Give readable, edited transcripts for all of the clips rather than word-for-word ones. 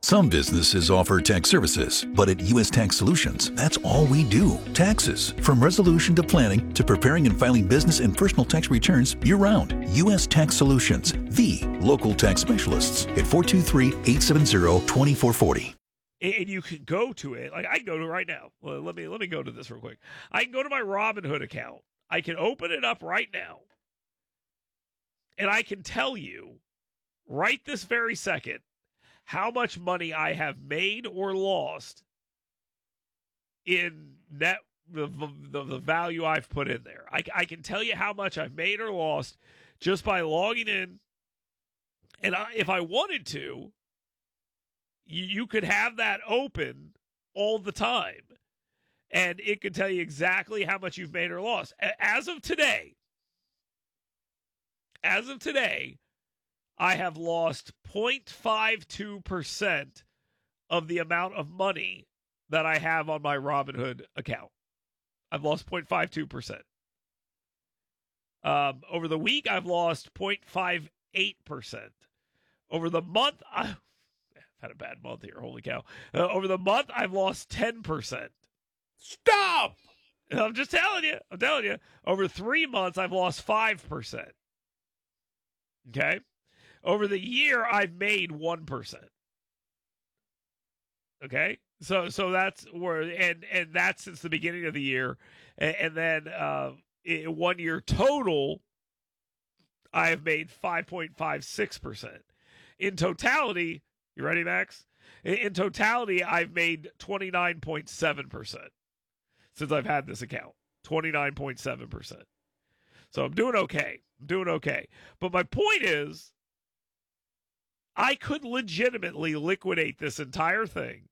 Some businesses offer tax services, but at U.S. Tax Solutions, that's all we do. Taxes. From resolution to planning to preparing and filing business and personal tax returns year-round. U.S. Tax Solutions, the local tax specialists at 423-870-2440. And you can go to it. Like I can go to it right now. Well, let me go to this real quick. I can go to my Robinhood account. I can open it up right now. And I can tell you right this very second how much money I have made or lost in net the value I've put in there. I can tell you how much I've made or lost just by logging in. And if I wanted to, you could have that open all the time. And it could tell you exactly how much you've made or lost. As of today, I have lost 0.52% of the amount of money that I have on my Robinhood account. I've lost 0.52%. Over the week, I've lost 0.58%. Over the month, I've had a bad month here. Holy cow. Over the month, I've lost 10%. Stop! I'm just telling you. Over 3 months, I've lost 5%. Okay? Over the year, I've made 1%. Okay? So that's where, and that's since the beginning of the year. And then 1 year total, I have made 5.56%. In totality, you ready, Max? In totality, I've made 29.7% since I've had this account. 29.7%. So I'm doing okay. But my point is, I could legitimately liquidate this entire thing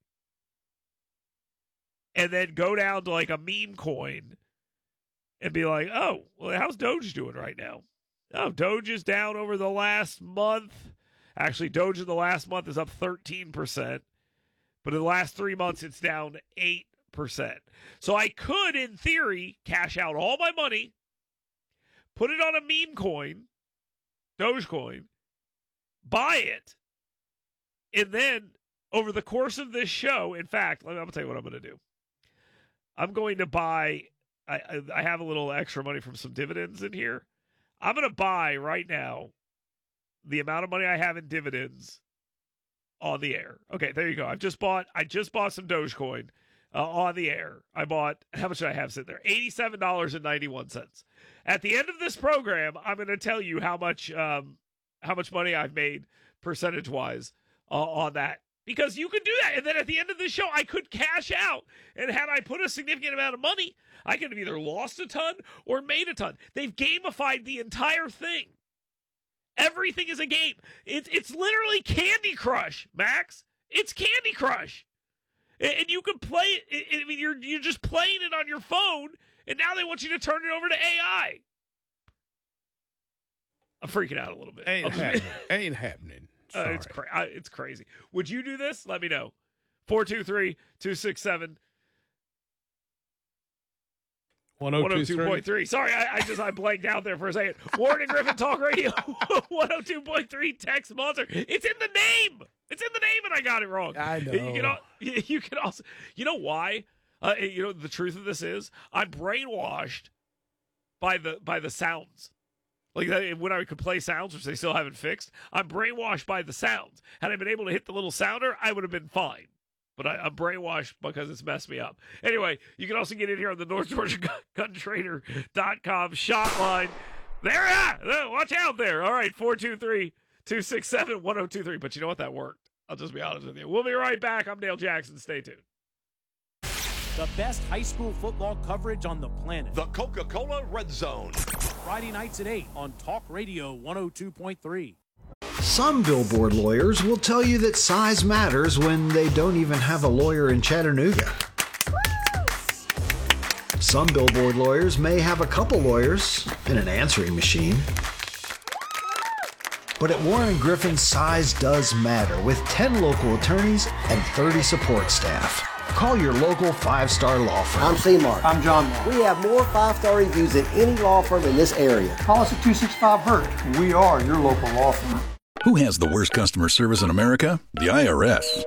and then go down to like a meme coin and be like, oh, well, how's Doge doing right now? Oh, Doge is down over the last month. Actually, Doge in the last month is up 13%. But in the last 3 months, it's down 8%. So I could, in theory, cash out all my money, put it on a meme coin, Dogecoin, buy it, and then over the course of this show, in fact, I'm going to tell you what I'm going to do. I'm going to buy, I have a little extra money from some dividends in here. I'm going to buy right now the amount of money I have in dividends on the air. Okay, there you go. I just bought some Dogecoin on the air. I bought, how much did I have sitting there? $87.91. At the end of this program, I'm going to tell you how much money I've made percentage-wise on that. Because you could do that. And then at the end of the show, I could cash out. And had I put a significant amount of money, I could have either lost a ton or made a ton. They've gamified the entire thing. Everything is a game. It's literally Candy Crush, Max. It's Candy Crush. And you can play it. I mean, you're just playing it on your phone, and now they want you to turn it over to AI. I'm freaking out a little bit. Ain't happening. It's crazy. Would you do this? Let me know. 423-267. 102.3. Sorry, I blanked out there for a second. Warren and Griffin Talk Radio. 102.3 Text Monster. It's in the name. And I got it wrong. I know. You can also, you know why? The truth of this is, I'm brainwashed by the sounds. Like when I could play sounds, which they still haven't fixed, I'm brainwashed by the sounds. Had I been able to hit the little sounder, I would have been fine. But I'm brainwashed because it's messed me up. Anyway, you can also get in here on the North Georgia GunTrader.com shot line. There, watch out there. All right, 423-267-1023. But you know what? That worked. I'll just be honest with you. We'll be right back. I'm Dale Jackson. Stay tuned. The best high school football coverage on the planet. The Coca-Cola Red Zone. Friday nights at 8 on Talk Radio 102.3. Some billboard lawyers will tell you that size matters when they don't even have a lawyer in Chattanooga. Some billboard lawyers may have a couple lawyers and an answering machine. But at Warren Griffin, size does matter with 10 local attorneys and 30 support staff. Call your local 5-star law firm. I'm C-Mark. I'm John Mark. We have more 5-star reviews than any law firm in this area. Call us at 265-HURT. We are your local law firm. Who has the worst customer service in America? The IRS.